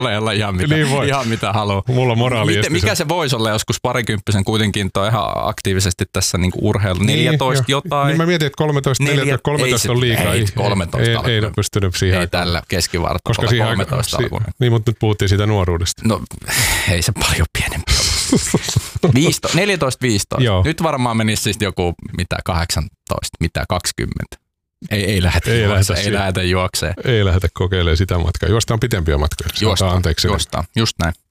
olla ihan mitä haluaa. Mulla moraali mikä se voisi olla joskus parikymppisen kuitenkin toi ihan aktiivisesti tässä niinku urheilu 14 jotain. Niin mä mietin, että 13 on liikaa. Ei 13 ei ole pystynyt siihen. Ei tällä keskivartalla 13 alkuun. Niin, mutta nyt puhuttiin siitä nuoruudesta. No ei se paljon pienempi ole. 14-15. Nyt varmaan menisi siis joku mitä 18, mitä 20. Ei lähdetä juokseen. Ei lähdetä kokeilemaan sitä matkaa. Juostaan pitempiä matkoja. Juostaan, just näin.